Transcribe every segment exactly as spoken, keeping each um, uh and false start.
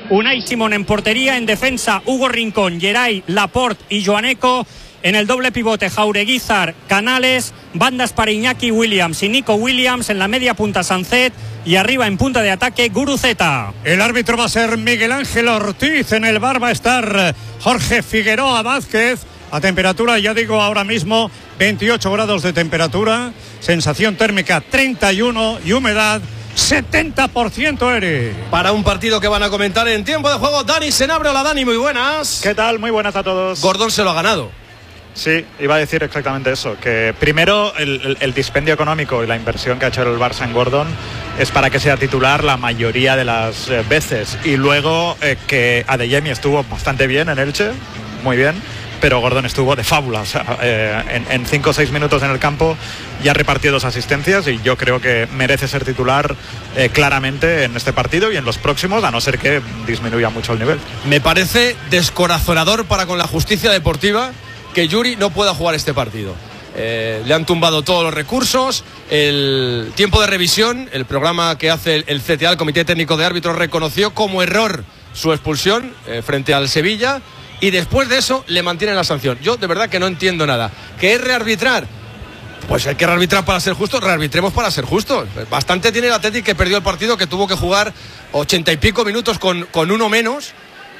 Unai Simón en portería, en defensa Hugo Rincón, Geray, Laporte y Joaneco. En el doble pivote Jaureguizar, Canales, bandas para Iñaki Williams y Nico Williams, en la media punta Sancet y arriba en punta de ataque Guruceta. El árbitro va a ser Miguel Ángel Ortiz, en el bar va a estar Jorge Figueroa Vázquez. A temperatura, ya digo, ahora mismo veintiocho grados de temperatura, sensación térmica treinta y uno y humedad setenta por ciento, Eri. Para un partido que van a comentar en tiempo de juego, Dani Senabre. Hola Dani, muy buenas. ¿Qué tal? Muy buenas a todos. Gordon se lo ha ganado. Sí, iba a decir exactamente eso, que primero el, el, el dispendio económico y la inversión que ha hecho el Barça en Gordon es para que sea titular la mayoría de las eh, veces, y luego eh, que Adeyemi estuvo bastante bien en Elche, muy bien, pero Gordon estuvo de fábula, o sea, eh, en cinco o seis minutos en el campo ya repartió dos asistencias y yo creo que merece ser titular eh, claramente en este partido y en los próximos, a no ser que disminuya mucho el nivel. Me parece descorazonador para con la justicia deportiva que Yuri no pueda jugar este partido. Eh, le han tumbado todos los recursos, el tiempo de revisión, el programa que hace el C T A, el Comité Técnico de Árbitros, reconoció como error su expulsión eh, frente al Sevilla, y después de eso le mantienen la sanción. Yo de verdad que no entiendo nada. ¿Qué es rearbitrar? Pues hay que rearbitrar para ser justos, rearbitremos para ser justos. Bastante tiene el Athletic, que perdió el partido, que tuvo que jugar ochenta y pico minutos con, con uno menos,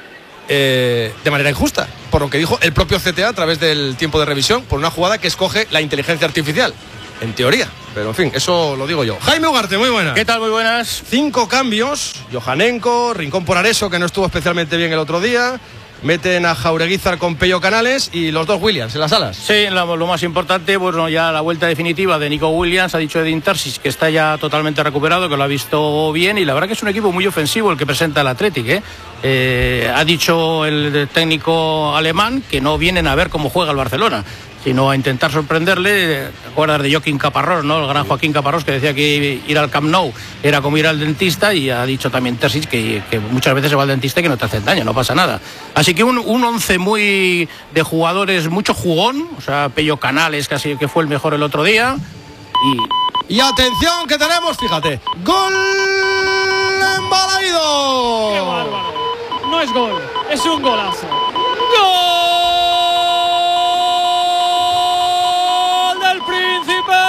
eh, de manera injusta, por lo que dijo el propio C T A a través del tiempo de revisión, por una jugada que escoge la inteligencia artificial, en teoría. Pero en fin, eso lo digo yo. Jaime Ugarte, muy buenas. ¿Qué tal? Muy buenas. Cinco cambios: Johanenko, Rincón por Areso, que no estuvo especialmente bien el otro día. Meten a Jaureguizar con Pello Canales y los dos Williams en las alas. Sí, lo, lo más importante, bueno, ya la vuelta definitiva de Nico Williams. Ha dicho Edin Terzic que está ya totalmente recuperado, que lo ha visto bien, y la verdad que es un equipo muy ofensivo el que presenta el Athletic, ¿eh? Eh, ha dicho el técnico alemán que no vienen a ver cómo juega el Barcelona, sino a intentar sorprenderle. ¿Te acuerdas de Joaquín Caparrós, no? El gran Joaquín Caparrós, que decía que ir al Camp Nou era como ir al dentista, y ha dicho también Terzic que, que muchas veces se va al dentista y que no te hacen daño, no pasa nada. Así que un, un once muy de jugadores, mucho jugón, o sea, Pello Canales casi que fue el mejor el otro día. Y, y atención que tenemos, fíjate, gol en Balaídos. ¡Qué bárbaro! No es gol, es un golazo. ¡Gol del Príncipe!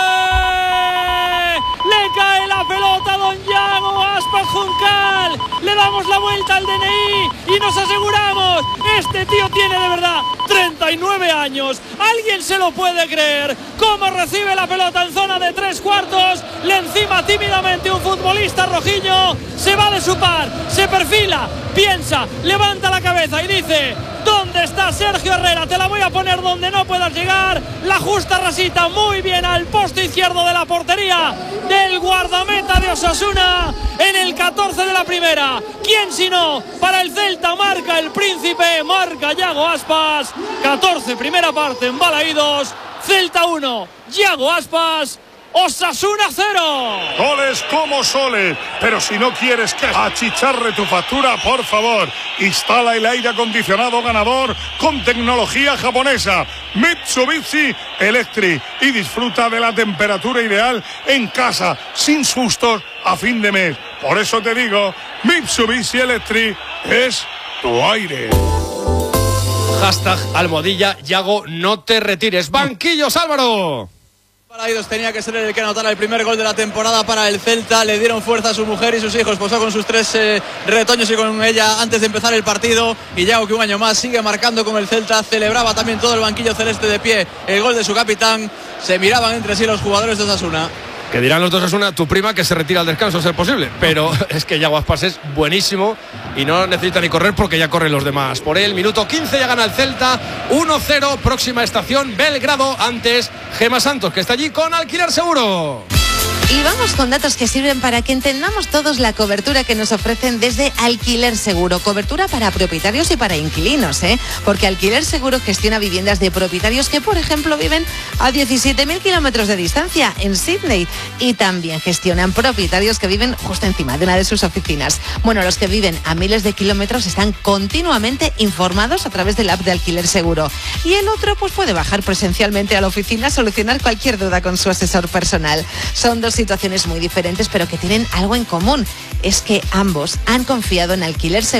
Le cae la pelota a don Yago Aspas Juncal. Le damos la vuelta al D N I y nos aseguramos, este tío tiene de verdad treinta y nueve años. ¿Alguien se lo puede creer? ¿Cómo recibe la pelota en zona de tres cuartos? Le encima tímidamente un futbolista rojillo. Se va de su par, se perfila, piensa, levanta la cabeza y dice: ¿dónde está Sergio Herrera? Te la voy a poner donde no puedas llegar. La justa rasita muy bien al poste izquierdo de la portería del guardameta de Osasuna en el catorce de la primera. ¿Quién si no? Para el Celta marca el Príncipe, marca Yago Aspas. catorce primera parte en Balaídos. Celta uno, Yago Aspas, Osasuna cero. Goles como soles, pero si no quieres que achicharre tu factura, por favor, instala el aire acondicionado ganador con tecnología japonesa Mitsubishi Electric y disfruta de la temperatura ideal en casa, sin sustos a fin de mes. Por eso te digo, Mitsubishi Electric es tu aire. Hashtag almohadilla Yago, no te retires. Banquillos, Álvaro. Balaídos tenía que ser el que anotara el primer gol de la temporada para el Celta. Le dieron fuerza a su mujer y sus hijos. Posó con sus tres eh, retoños y con ella antes de empezar el partido. Y Yago, que un año más sigue marcando con el Celta. Celebraba también todo el banquillo celeste de pie el gol de su capitán. Se miraban entre sí los jugadores de Osasuna. Que dirán los dos Osasuna, tu prima que se retira al descanso a ser posible. Pero es que Yago Aspas es buenísimo y no necesita ni correr porque ya corren los demás por él. Minuto quince, ya gana el Celta uno cero. Próxima estación Belgrado, antes Gema Santos, que está allí con Alquiler Seguro. Y vamos con datos que sirven para que entendamos todos la cobertura que nos ofrecen desde Alquiler Seguro. Cobertura para propietarios y para inquilinos, ¿eh? Porque Alquiler Seguro gestiona viviendas de propietarios que, por ejemplo, viven a diecisiete mil kilómetros de distancia en Sydney. Y también gestionan propietarios que viven justo encima de una de sus oficinas. Bueno, los que viven a miles de kilómetros están continuamente informados a través del app de Alquiler Seguro. Y el otro, pues puede bajar presencialmente a la oficina a solucionar cualquier duda con su asesor personal. Son dos situaciones muy diferentes, pero que tienen algo en común. Es que ambos han confiado en Alquiler Seguro